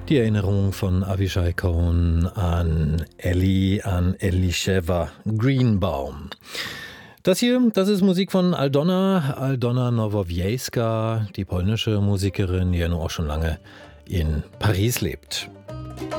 Die Erinnerung von Avishai Cohen an Elisheva Greenbaum. Das hier, das ist Musik von Aldona Nowowiejska, die polnische Musikerin, die ja nun auch schon lange in Paris lebt.